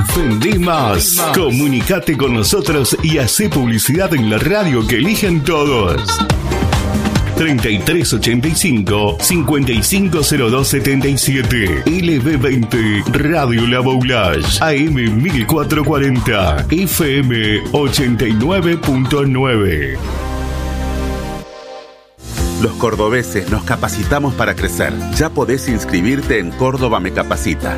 Vendé más. Comunicate con nosotros y hacé publicidad en la radio que eligen todos. 3385 550277. LB20 Radio La Boulage. AM 1440. FM 89.9. Los cordobeses nos capacitamos para crecer. Ya podés inscribirte en Córdoba Me Capacita.